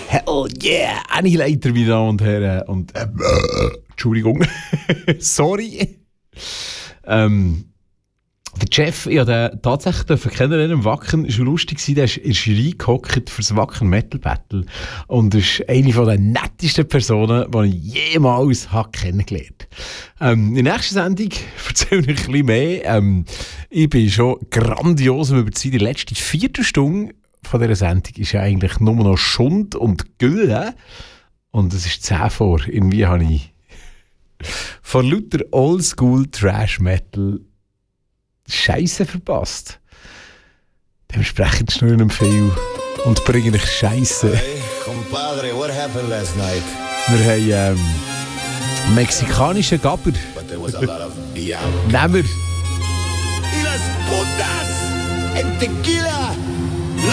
Hell yeah! Annihilator, meine Damen und Herren. Und, Entschuldigung. Sorry. Der Chef, ich durfte den tatsächlich kennenlernen im Wacken. Es war lustig, der ist in der Jury gehockt für das Wacken Metal Battle. Und ist eine der nettesten Personen, die ich jemals kennengelernt habe. In der nächsten Sendung erzähle ich ein bisschen mehr. Ich bin schon grandios überzeugt. Die letzte Viertelstunde von dieser Sendung ist ja eigentlich nur noch Schund und Gülle. Und es ist 10 vor. Irgendwie habe ich von lauter Oldschool Trash Metal Scheiße verpasst. Dementsprechend schnurren viel und bringen euch Scheiße. Hey, compadre, what happened last night? Wir haben mexikanischen Gabber. But there was a lot of diablo. Nehmen wir. Y las putas en tequila.